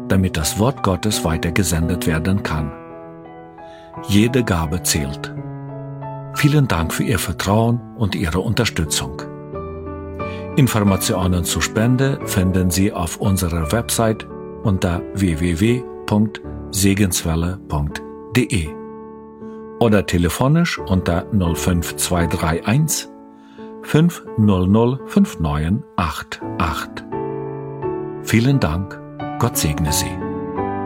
damit das Wort Gottes weitergesendet werden kann. Jede Gabe zählt. Vielen Dank für Ihr Vertrauen und Ihre Unterstützung. Informationen zur Spende finden Sie auf unserer Website unter www.segenswelle.de oder telefonisch unter 05231 500 5988. Vielen Dank, Gott segne Sie.